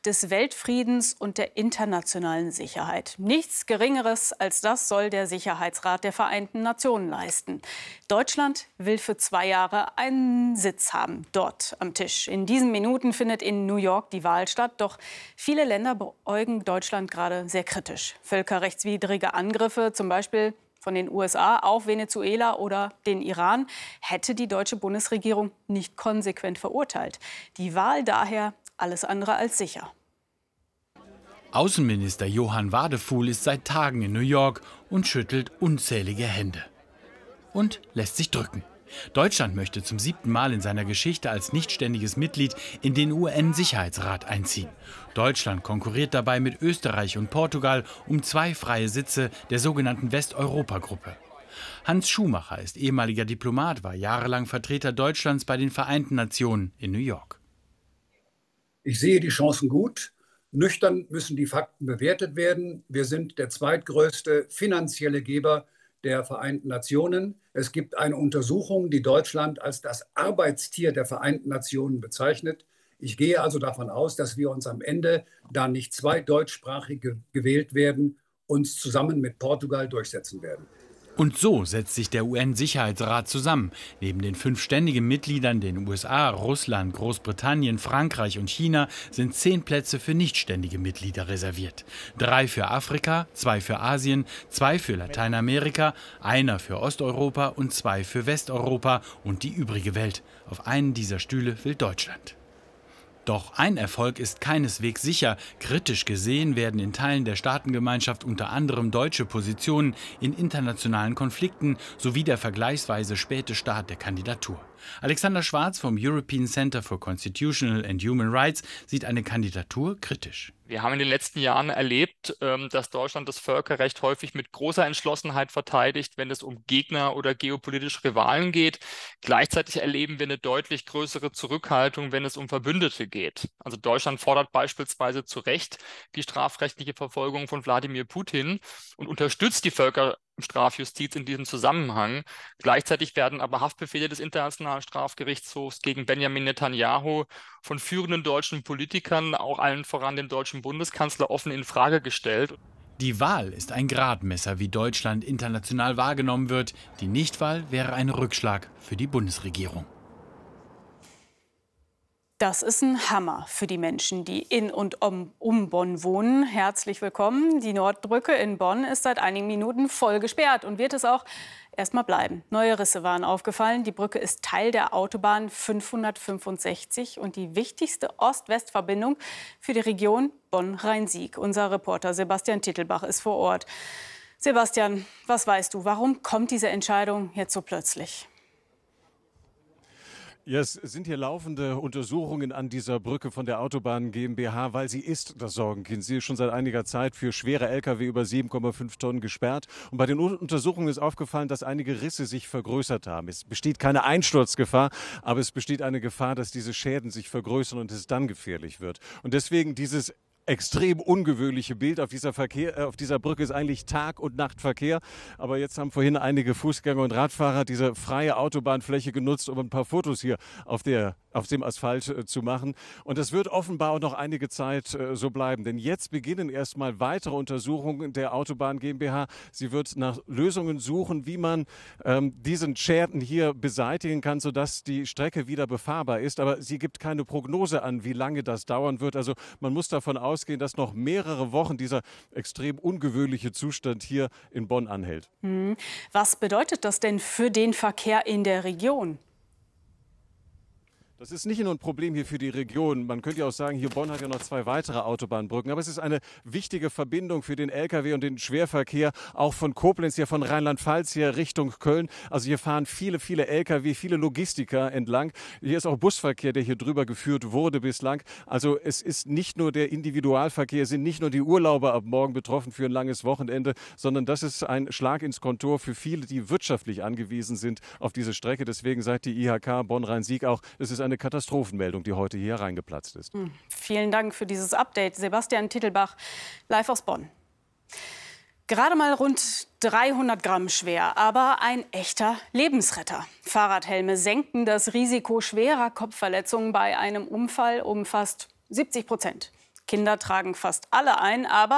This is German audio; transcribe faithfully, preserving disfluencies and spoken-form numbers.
des Weltfriedens und der internationalen Sicherheit. Nichts Geringeres als das soll der Sicherheitsrat der Vereinten Nationen leisten. Deutschland will für zwei Jahre einen Sitz haben, dort am Tisch. In diesen Minuten findet in New York die Wahl statt. Doch viele Länder beäugen Deutschland gerade sehr kritisch. Völkerrechtswidrige Angriffe, zum Beispiel von den U S A auf Venezuela oder den Iran, hätte die deutsche Bundesregierung nicht konsequent verurteilt. Die Wahl daher alles andere als sicher. Außenminister Johann Wadefuhl ist seit Tagen in New York und schüttelt unzählige Hände. Und lässt sich drücken. Deutschland möchte zum siebten Mal in seiner Geschichte als nichtständiges Mitglied in den U N-Sicherheitsrat einziehen. Deutschland konkurriert dabei mit Österreich und Portugal um zwei freie Sitze der sogenannten Westeuropa-Gruppe. Hans Schumacher ist ehemaliger Diplomat, war jahrelang Vertreter Deutschlands bei den Vereinten Nationen in New York. Ich sehe die Chancen gut. Nüchtern müssen die Fakten bewertet werden. Wir sind der zweitgrößte finanzielle Geber der Vereinten Nationen. Es gibt eine Untersuchung, die Deutschland als das Arbeitstier der Vereinten Nationen bezeichnet. Ich gehe also davon aus, dass wir uns am Ende, da nicht zwei deutschsprachige gewählt werden, uns zusammen mit Portugal durchsetzen werden. Und so setzt sich der U N-Sicherheitsrat zusammen. Neben den fünf ständigen Mitgliedern, den U S A, Russland, Großbritannien, Frankreich und China, sind zehn Plätze für nichtständige Mitglieder reserviert. Drei für Afrika, zwei für Asien, zwei für Lateinamerika, einer für Osteuropa und zwei für Westeuropa und die übrige Welt. Auf einen dieser Stühle will Deutschland. Doch ein Erfolg ist keineswegs sicher. Kritisch gesehen werden in Teilen der Staatengemeinschaft unter anderem deutsche Positionen in internationalen Konflikten sowie der vergleichsweise späte Start der Kandidatur. Alexander Schwarz vom European Center for Constitutional and Human Rights sieht eine Kandidatur kritisch. Wir haben in den letzten Jahren erlebt, dass Deutschland das Völkerrecht häufig mit großer Entschlossenheit verteidigt, wenn es um Gegner oder geopolitische Rivalen geht. Gleichzeitig erleben wir eine deutlich größere Zurückhaltung, wenn es um Verbündete geht. Also Deutschland fordert beispielsweise zu Recht die strafrechtliche Verfolgung von Wladimir Putin und unterstützt die Völkerstrafjustiz in diesem Zusammenhang. Gleichzeitig werden aber Haftbefehle des Internationalen Strafgerichtshofs gegen Benjamin Netanyahu von führenden deutschen Politikern, auch allen voran dem deutschen Bundeskanzler, offen in Frage gestellt. Die Wahl ist ein Gradmesser, wie Deutschland international wahrgenommen wird. Die Nichtwahl wäre ein Rückschlag für die Bundesregierung. Das ist ein Hammer für die Menschen, die in und um, um Bonn wohnen. Herzlich willkommen. Die Nordbrücke in Bonn ist seit einigen Minuten voll gesperrt und wird es auch erst mal bleiben. Neue Risse waren aufgefallen. Die Brücke ist Teil der Autobahn fünfhundertfünfundsechzig und die wichtigste Ost-West-Verbindung für die Region Bonn-Rhein-Sieg. Unser Reporter Sebastian Tittelbach ist vor Ort. Sebastian, was weißt du? Warum kommt diese Entscheidung jetzt so plötzlich? Ja, es sind hier laufende Untersuchungen an dieser Brücke von der Autobahn GmbH, weil sie ist das Sorgenkind. Sie ist schon seit einiger Zeit für schwere L K W über sieben Komma fünf Tonnen gesperrt. Und bei den Untersuchungen ist aufgefallen, dass einige Risse sich vergrößert haben. Es besteht keine Einsturzgefahr, aber es besteht eine Gefahr, dass diese Schäden sich vergrößern und es dann gefährlich wird. Und deswegen dieses extrem ungewöhnliche Bild auf dieser, Verkehr, auf dieser Brücke ist eigentlich Tag- und Nachtverkehr. Aber jetzt haben vorhin einige Fußgänger und Radfahrer diese freie Autobahnfläche genutzt, um ein paar Fotos hier auf, der, auf dem Asphalt äh, zu machen. Und das wird offenbar auch noch einige Zeit äh, so bleiben. Denn jetzt beginnen erstmal weitere Untersuchungen der Autobahn GmbH. Sie wird nach Lösungen suchen, wie man ähm, diesen Schäden hier beseitigen kann, sodass die Strecke wieder befahrbar ist. Aber sie gibt keine Prognose an, wie lange das dauern wird. Also man muss davon ausgehen, ausgehen, dass noch mehrere Wochen dieser extrem ungewöhnliche Zustand hier in Bonn anhält. Was bedeutet das denn für den Verkehr in der Region? Das ist nicht nur ein Problem hier für die Region. Man könnte ja auch sagen, hier Bonn hat ja noch zwei weitere Autobahnbrücken. Aber es ist eine wichtige Verbindung für den L K W und den Schwerverkehr, auch von Koblenz, hier von Rheinland-Pfalz hier Richtung Köln. Also hier fahren viele, viele L K W, viele Logistiker entlang. Hier ist auch Busverkehr, der hier drüber geführt wurde bislang. Also es ist nicht nur der Individualverkehr, es sind nicht nur die Urlauber ab morgen betroffen für ein langes Wochenende, sondern das ist ein Schlag ins Kontor für viele, die wirtschaftlich angewiesen sind auf diese Strecke. Deswegen sagt die I H K Bonn-Rhein-Sieg auch, es ist eine Eine Katastrophenmeldung, die heute hier reingeplatzt ist. Hm. Vielen Dank für dieses Update. Sebastian Tittelbach, live aus Bonn. Gerade mal rund dreihundert Gramm schwer, aber ein echter Lebensretter. Fahrradhelme senken das Risiko schwerer Kopfverletzungen bei einem Unfall um fast siebzig Prozent. Kinder tragen fast alle ein, aber